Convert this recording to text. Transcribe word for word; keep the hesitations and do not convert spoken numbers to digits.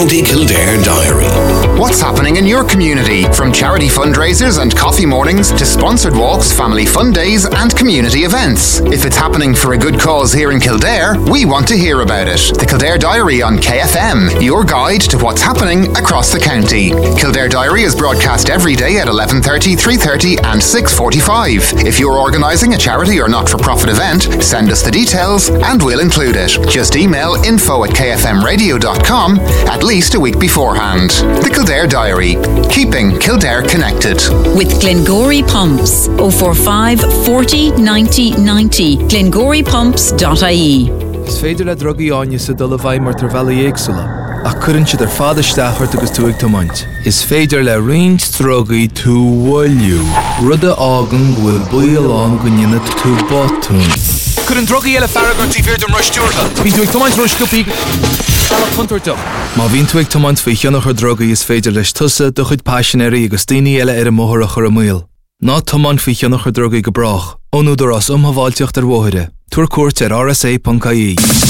The Kildare Diary. What's happening in your community? From charity fundraisers and coffee mornings to sponsored walks, family fun days and community events. If it's happening for a good cause here in Kildare, we want to hear about it. The Kildare Diary on K F M, your guide to what's happening across the county. Kildare Diary is broadcast every day at eleven thirty, three thirty and six forty-five. If you're organising a charity or not-for-profit event, send us the details and we'll include it. Just email info at k f m radio dot com at least a week beforehand. The Kildare Diary, keeping Kildare connected. With Glengory Pumps, oh four five, forty, ninety, ninety, glengory pumps dot I E. Is féidir le drogaí áine sa dul a bhaid mar tar bheala éagsúla, ach cuireann siad ar fada steachart agus tú ag tomaint. Is féidir le roinnt drogaí tú bhfuilliú, rud a ágan bhfuil buailán go nionad tú botún. Cuireann drogaí eile faragart tí bhír dom roistúrtha. Bhín tú ag tomaint roistúpaí Má bhín tú ag tomaint faoi cheannach ar drogaí is féidir leis tusa do chuid páisinéirí agus daoine eile ar a móthra chur a míl. Ná tomaint faoi cheannach ar drogaí go brach, ónú do ras umhaváilteocht ar mhóthire. Tuair cuairt ar r s a dot I E.